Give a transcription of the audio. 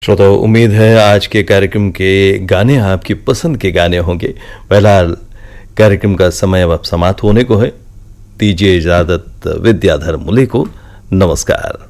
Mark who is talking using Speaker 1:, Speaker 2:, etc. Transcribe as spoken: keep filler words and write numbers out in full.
Speaker 1: श्रोताओं, उम्मीद है आज के कार्यक्रम के गाने आपकी पसंद के गाने होंगे। फिलहाल कार्यक्रम का समय अब समाप्त होने को है। दीजिए इजाजत विद्याधर मुले को। नमस्कार।